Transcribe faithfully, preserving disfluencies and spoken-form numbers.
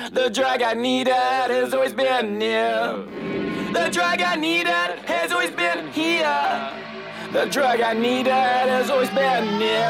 The drug I needed has always been near. The drug I needed has always been here. The drug I needed has always been near.